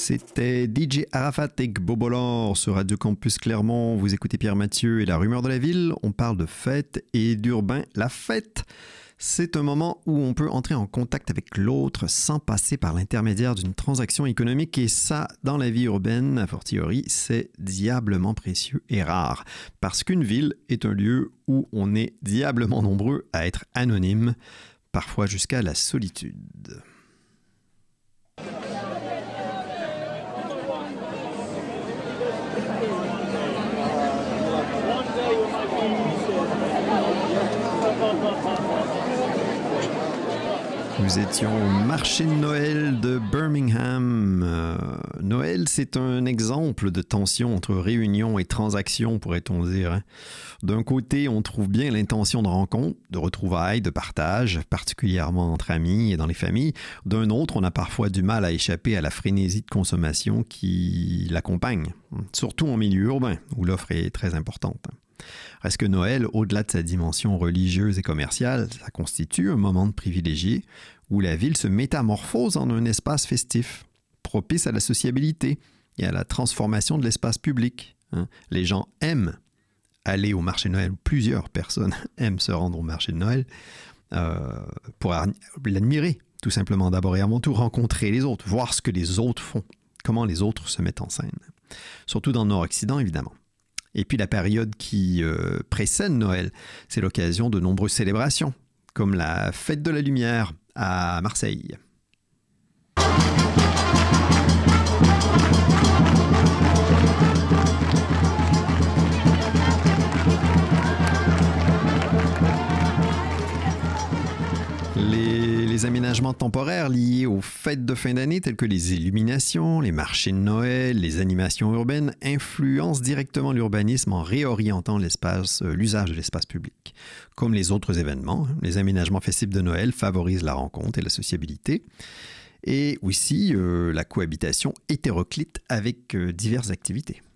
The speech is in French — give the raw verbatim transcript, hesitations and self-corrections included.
C'était D J Arafat et Bobolor sur Radio Campus Clermont. Vous écoutez Pierre Mathieu et la rumeur de la ville. On parle de fête et d'urbain. La fête, c'est un moment où on peut entrer en contact avec l'autre sans passer par l'intermédiaire d'une transaction économique. Et ça, dans la vie urbaine, a fortiori, c'est diablement précieux et rare. Parce qu'une ville est un lieu où on est diablement nombreux à être anonymes, parfois jusqu'à la solitude. Nous étions au marché de Noël de Birmingham. Euh, Noël, c'est un exemple de tension entre réunion et transaction, pourrait-on dire. Hein? D'un côté, on trouve bien l'intention de rencontre, de retrouvailles, de partage, particulièrement entre amis et dans les familles. D'un autre, on a parfois du mal à échapper à la frénésie de consommation qui l'accompagne, surtout en milieu urbain, où l'offre est très importante. Reste que Noël, au-delà de sa dimension religieuse et commerciale, ça constitue un moment de privilégié où la ville se métamorphose en un espace festif, propice à la sociabilité et à la transformation de l'espace public. Hein. Les gens aiment aller au marché de Noël, plusieurs personnes aiment se rendre au marché de Noël euh, pour l'admirer, tout simplement d'abord et avant tout, rencontrer les autres, voir ce que les autres font, comment les autres se mettent en scène. Surtout dans le Nord-Occident, évidemment. Et puis la période qui euh, précède Noël, c'est l'occasion de nombreuses célébrations, comme la Fête de la Lumière à Marseille. Les, les aménagements temporaires liés aux fêtes de fin d'année, tels que les illuminations, les marchés de Noël, les animations urbaines, influencent directement l'urbanisme en réorientant l'espace, euh, l'usage de l'espace public. Comme les autres événements, les aménagements festifs de Noël favorisent la rencontre et la sociabilité, et aussi euh, la cohabitation hétéroclite avec euh, diverses activités.